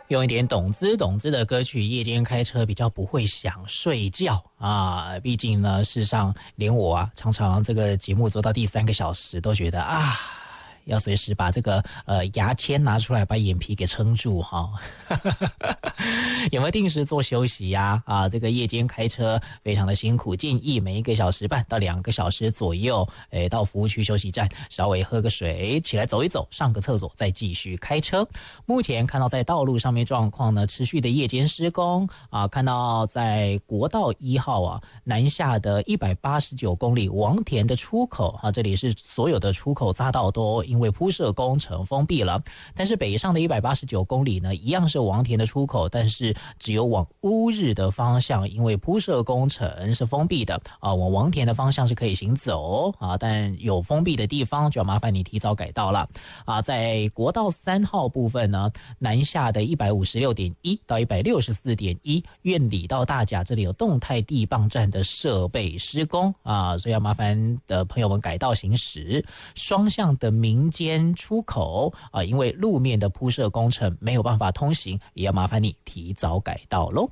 用一点懂之的歌曲，夜间开车比较不会想睡觉啊。毕竟呢，事实上连我啊，常常这个节目做到第3个小时，都觉得啊，要随时把这个牙签拿出来，把眼皮给撑住哈。有没有定时做休息呀？这个夜间开车非常的辛苦，建议每1个小时半到2个小时左右，到服务区休息站稍微喝个水，起来走一走，上个厕所，再继续开车。目前看到在道路上面状况呢，持续的夜间施工看到在国道1号南下的189公里王田的出口这里是所有的出口匝道都因为铺设工程封闭了，但是北上的189公里呢，一样是王田的出口，但是只有往乌日的方向，因为铺设工程是封闭的往王田的方向是可以行走但有封闭的地方就要麻烦你提早改道了在国道3号部分呢，南下的156.1到164.1苑里到大甲，这里有动态地磅站的设备施工所以要麻烦的朋友们改道行驶。双向的民间出口因为路面的铺设工程没有办法通行，也要麻烦你提早改道咯。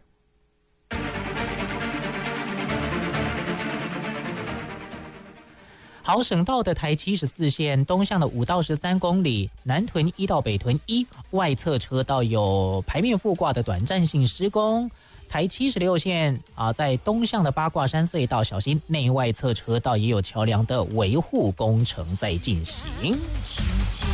好，省道的台74线东向的5到13公里，南屯1到北屯1外侧车道有排面覆挂的短暂性施工。台76线在东向的八卦山隧道，小心内外侧车道也有桥梁的维护工程在进行。